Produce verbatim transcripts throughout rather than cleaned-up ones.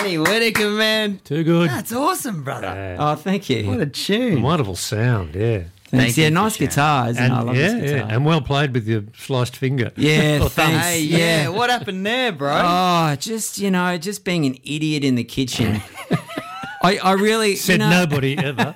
Danny Whittaker, man. Too good. That's awesome, brother. Yeah. Oh, thank you. What a tune. Wonderful sound, yeah. Thanks. Thank Yeah, you for nice sharing. guitar, isn't it? I And, love yeah, this guitar. yeah, and well played with your sliced finger. Yeah, Or thumb. thanks. Hey, yeah. Yeah. What happened there, bro? Oh, just, you know, just being an idiot in the kitchen. I, I really Said you know, nobody ever.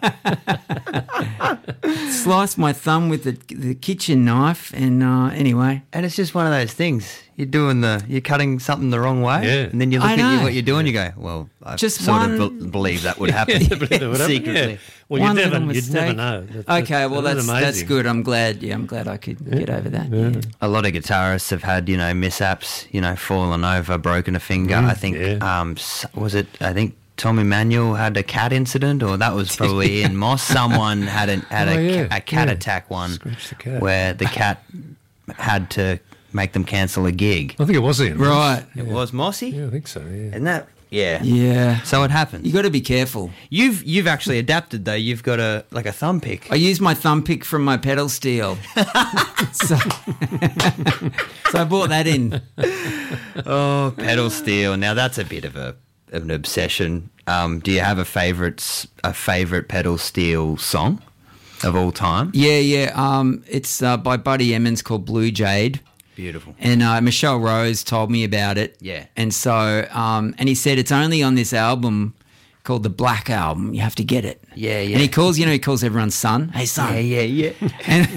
sliced my thumb with the the kitchen knife, and uh, anyway, And it's just one of those things. You're doing the, you're cutting something the wrong way, Yeah. and then you look I at you, know. what you're doing. You go, well, I Just sort one- of be- believe that would happen Yeah, but it would happen, secretly. yeah. Well, one you'd never, little you'd never mistake. know. That- that- Okay, well that that's was that's amazing. good. I'm glad. Yeah, I'm glad I could get over that. Yeah. A lot of guitarists have had, you know, mishaps, you know, fallen over, broken a finger. I think, yeah. um, s- was it? I think Tom Emmanuel had a cat incident, or that was probably Ian Moss. Someone had a had Oh, a, yeah, ca- a cat yeah. attack one, Scratch the cat. where the cat had to make them cancel a gig. I think it was Ian. Right. It was Mossy, Yeah, I think so, yeah. isn't that? Yeah. Yeah. So it happens. You got to be careful. You've you've actually adapted though. You've got a like a thumb pick. I used my thumb pick from my pedal steel, so, so I brought that in. Oh, pedal steel. Now that's a bit of a of an obsession. Um, do you have a favorite s- a favorite pedal steel song of all time? Yeah, yeah. Um, it's uh, by Buddy Emmons called Blue Jade. Beautiful. And uh, Michelle Rose told me about it. Yeah. And so, um, and he said it's only on this album called the Black Album. You have to get it. Yeah, yeah. And he calls, you know, he calls everyone son. Hey, son. Yeah, yeah, yeah.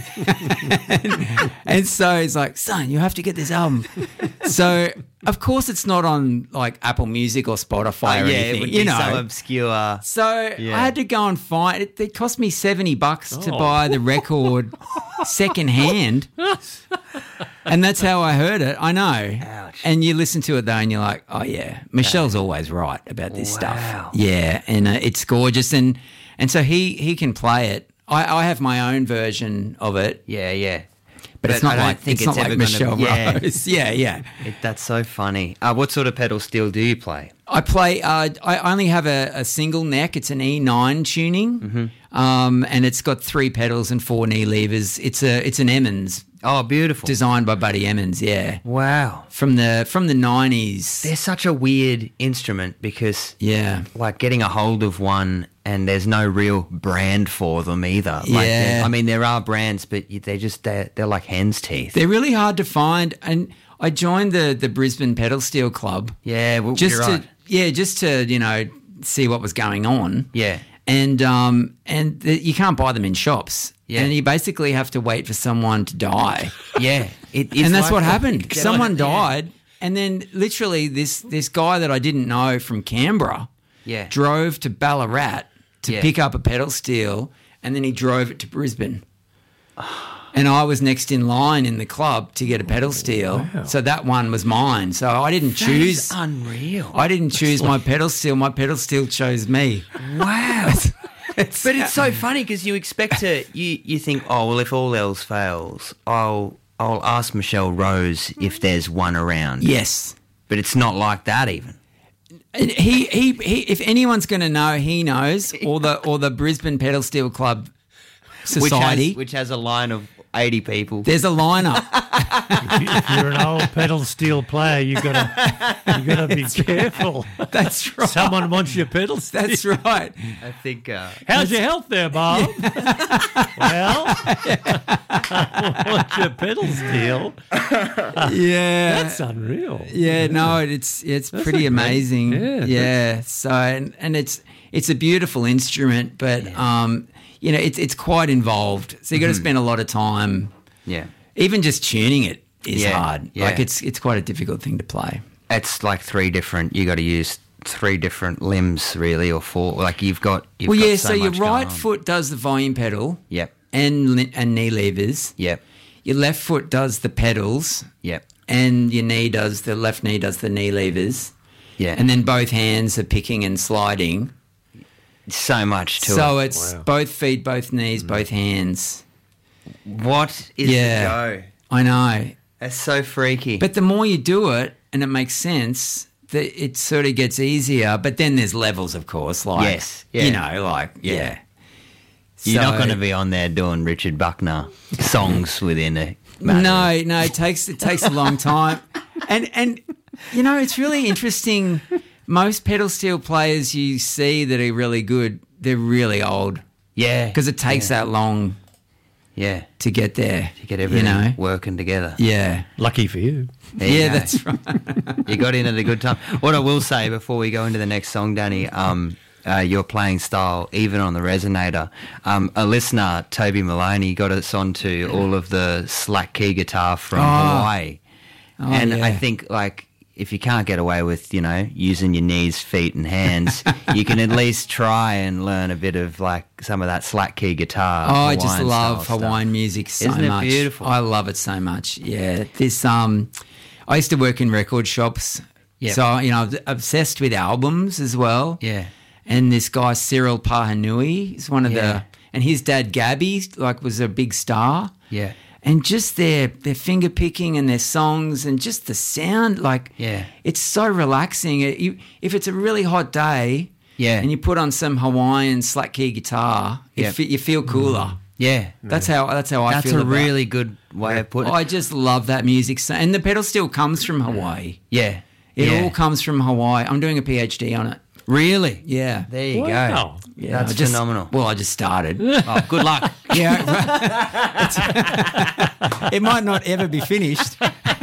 And, and so he's like, son, you have to get this album. So, of course, it's not on like Apple Music or Spotify Oh, or yeah, anything. it would you be know. so obscure. So Yeah. I had to go and find it. It cost me seventy bucks to Oh. buy the record second hand. And that's how I heard it. I know. Ouch. And you listen to it though and you're like, oh yeah, Michelle's always right about this Wow. stuff. Yeah, and uh, it's gorgeous. And and so he, he can play it. I, I have my own version of it, Yeah, yeah. but, it's not I don't like think it's, not like ever Michelle gonna, yeah, Rose. Yeah, yeah. it, that's so funny. Uh, what sort of pedal steel do you play? I play. Uh, I only have a, a single neck. It's an E nine tuning, Mm-hmm. um, and it's got three pedals and four knee levers. It's a it's an Emmons Oh, beautiful. designed by Buddy Emmons. Yeah, Wow. from the from the nineties. They're such a weird instrument because Yeah, like getting a hold of one and there's no real brand for them either. Like, Yeah. there- I mean, there are brands, but you- they just, they're, they're like hen's teeth. they're really hard to find. And I joined the the Brisbane Pedal Steel Club Yeah, well, just you're to right. yeah just to you know see what was going on. Yeah. And um and the, you can't buy them in shops. Yeah. And you basically have to wait for someone to die. Yeah. It, it's and that's like what that. happened. Yeah. Someone Yeah. died, and then literally this this guy that I didn't know from Canberra Yeah. drove to Ballarat to Yeah. pick up a pedal steel, and then he drove it to Brisbane. And I was next in line in the club to get a pedal steel, wow. so that one was mine. So I didn't That choose. is unreal. I didn't choose my pedal steel. My pedal steel chose me. Wow. It's- But it's so funny because you expect to, you, you think, oh, well, if all else fails, I'll, I'll ask Michelle Rose if there's one around. yes. But it's not like that even. And he, he, he, if anyone's going to know, he knows, or the or the Brisbane Pedal Steel Club Society. Which has, which has a line of eighty people. There's a lineup. If you're an old pedal steel player, you gotta you gotta be careful. That's right. Someone wants your pedal steel. That's right. I think... Uh, How's your health there, Bob? Well, I want your pedal steel. Yeah. That's unreal. yeah. No, it's it's That's pretty a great- amazing. yeah, Yeah. So and, and it's it's a beautiful instrument, but um, you know, it's it's quite involved. So you got to spend a lot of time. yeah. Even just tuning it is Yeah, hard. yeah. Like it's it's quite a difficult thing to play. It's like three different, you got to use three different limbs really, or four. Like you've got... You've Well, got yeah. so, So, your much going right on. foot does the volume pedal. Yep. And li- and knee levers. Yep. Your left foot does the pedals. Yep. And your knee does the left knee does the knee levers. Yeah. And then both hands are picking and sliding. So much to So it. it's Wow. both feet, both knees, both hands. What is Yeah. the go? I know. That's so freaky. But the more you do it and it makes sense, that it sort of gets easier. But then there's levels, of course. Like, Yes, yeah. you know, like, yeah. Yeah. You're So- not going to be on there doing Richard Buckner songs within a matter of- No, no, it takes it takes a long time. And and you know, it's really interesting most pedal steel players you see that are really good, they're really old Yeah. because it takes yeah. that long Yeah. to get there. To get everything you know? working together. Yeah. Lucky for you. There you Yeah, go. that's right. You got in at a good time. What I will say before we go into the next song, Danny, um, uh, your playing style, even on the resonator, um, a listener, Toby Maloney, got us onto all of the slack key guitar from Oh. Hawaii. Oh, and yeah. I think, like, if you can't get away with, you know, using your knees, feet and hands, you can at least try and learn a bit of, like, some of that slack key guitar. Oh, I just Hawaiian love style Hawaiian stuff. music so Isn't it much. beautiful? I love it so much. Yeah. This um I used to work in record shops. Yep. So, you know, I'm obsessed with albums as well. Yeah. And this guy Cyril Pahanui is one of Yeah. the and his dad Gabby like was a big star. Yeah. And just their their finger picking and their songs and just the sound, like Yeah. it's so relaxing. It, you, if it's a really hot day, Yeah. and you put on some Hawaiian slack key guitar, it Yep. fe- you feel cooler. Yeah. That's how that's how I That's feel. a about really good way of putting it. I just love that music, so, and the pedal steel comes from Hawaii. Yeah. It yeah. all comes from Hawaii. I'm doing a PhD on it. Really? Yeah, There you Wow. go. yeah. That's I just- phenomenal. Well, I just started. Oh, good luck. Yeah, it might not ever be finished.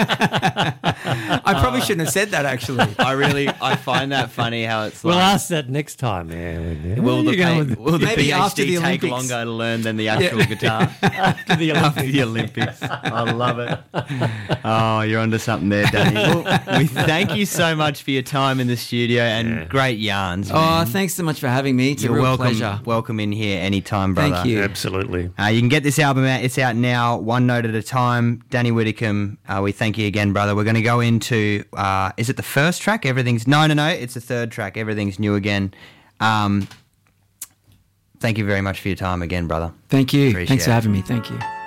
I probably shouldn't have said that. Actually, I really, I find that funny how it's We'll like, ask that next time. Yeah, yeah. will the, You go P- with- will the Maybe PhD after the take Olympics. longer to learn than the actual guitar? after the After Olympics. the Olympics. I love it. Oh, you're onto something there, Danny. Well, we thank you so much for your time in the studio and Yeah. great yarns. oh, man. thanks so much for having me. It's You're a real welcome, pleasure. welcome in here anytime, brother. Thank you. Absolutely. Uh, you can get this album out. It's out now, one note at a time. Danny Whitcomb, uh, we thank you again, brother. We're going to go into, uh, is it the first track? Everything's, no, no, no. It's the third track. Everything's new again. Um, thank you very much for your time again, brother. Thank you. Appreciate Thanks for it. having me. Thank you.